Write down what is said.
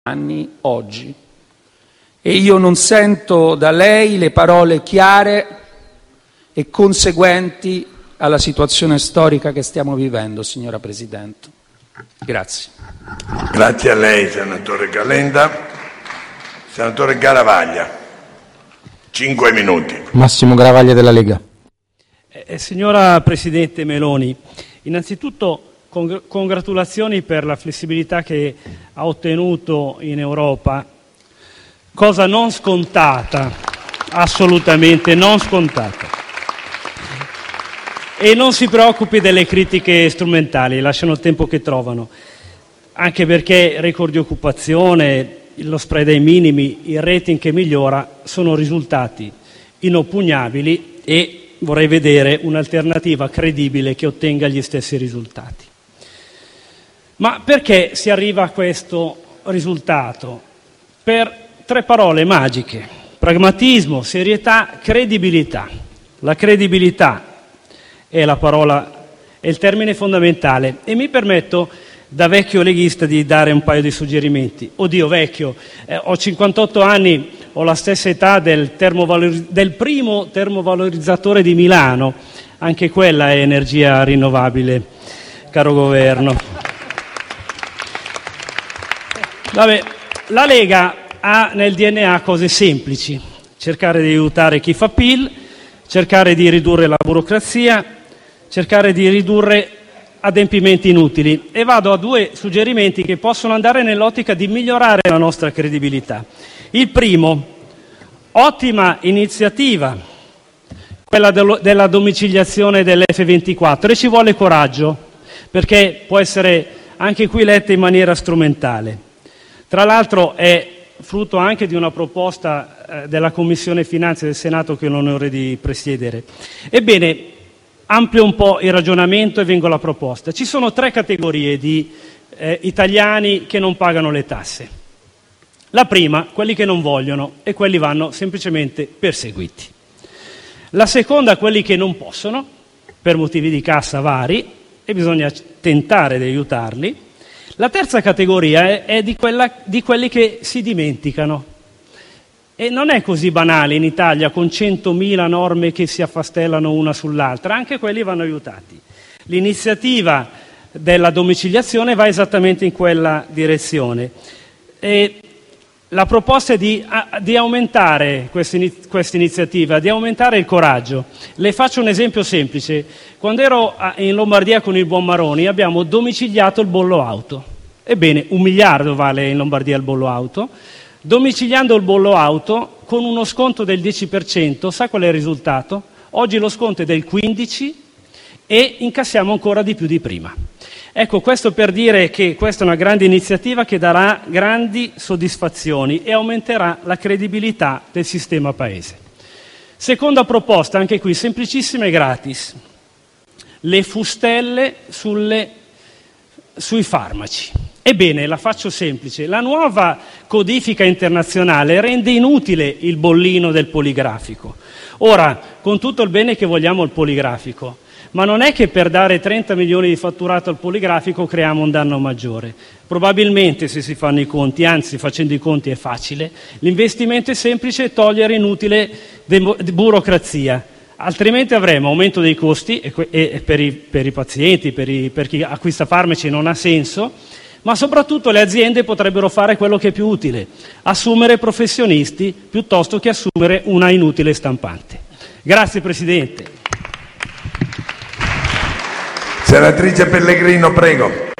anni oggi. E io non sento da lei le parole chiare e conseguenti alla situazione storica che stiamo vivendo, signora Presidente. Grazie. Grazie a lei, senatore Calenda. Senatore Garavaglia, 5 minuti. Massimo Garavaglia della Lega. Signora Presidente Meloni, innanzitutto congratulazioni per la flessibilità che ha ottenuto in Europa, cosa non scontata, assolutamente non scontata. E non si preoccupi delle critiche strumentali, lasciano il tempo che trovano, anche perché record di occupazione, lo spread ai minimi, il rating che migliora sono risultati inoppugnabili e vorrei vedere un'alternativa credibile che ottenga gli stessi risultati. Ma perché si arriva a questo risultato? Per 3 parole magiche: pragmatismo, serietà, credibilità. La credibilità è la parola, è il termine fondamentale, e mi permetto da vecchio leghista di dare un paio di suggerimenti. Oddio, vecchio, ho 58 anni, ho la stessa età del primo termovalorizzatore di Milano, anche quella è energia rinnovabile, caro governo. Vabbè, la Lega ha nel DNA cose semplici: cercare di aiutare chi fa PIL, cercare di ridurre la burocrazia, cercare di ridurre adempimenti inutili. E vado a 2 suggerimenti che possono andare nell'ottica di migliorare la nostra credibilità. Il primo: ottima iniziativa, quella della domiciliazione dell'F24, e ci vuole coraggio, perché può essere anche qui letta in maniera strumentale. Tra l'altro è frutto anche di una proposta della Commissione Finanze del Senato che ho l'onore di presiedere. Ebbene, amplio un po' il ragionamento e vengo alla proposta. Ci sono 3 categorie di italiani che non pagano le tasse. La prima, quelli che non vogliono, e quelli vanno semplicemente perseguiti. La seconda, quelli che non possono, per motivi di cassa vari, e bisogna tentare di aiutarli. La terza categoria è di quelli che si dimenticano. E non è così banale in Italia, con 100.000 norme che si affastellano una sull'altra, anche quelli vanno aiutati. L'iniziativa della domiciliazione va esattamente in quella direzione. E la proposta è di aumentare questa iniziativa, di aumentare il coraggio. Le faccio un esempio semplice. Quando ero in Lombardia con il buon Maroni abbiamo domiciliato il bollo auto. Ebbene, 1 miliardo vale in Lombardia il bollo auto. Domiciliando il bollo auto con uno sconto del 10%, sa qual è il risultato? Oggi lo sconto è del 15% e incassiamo ancora di più di prima. Ecco, questo per dire che questa è una grande iniziativa che darà grandi soddisfazioni e aumenterà la credibilità del sistema paese. Seconda proposta, anche qui semplicissima e gratis: le fustelle sui farmaci. Ebbene, la faccio semplice: la nuova codifica internazionale rende inutile il bollino del poligrafico. Ora, con tutto il bene che vogliamo al poligrafico, ma non è che per dare 30 milioni di fatturato al poligrafico creiamo un danno maggiore. Probabilmente, se si fanno i conti, anzi facendo i conti è facile, l'investimento è semplice: togliere inutile burocrazia. Altrimenti avremo aumento dei costi e per i pazienti, per chi acquista farmaci non ha senso, ma soprattutto le aziende potrebbero fare quello che è più utile: assumere professionisti piuttosto che assumere una inutile stampante. Grazie Presidente. Senatrice Pellegrino, prego.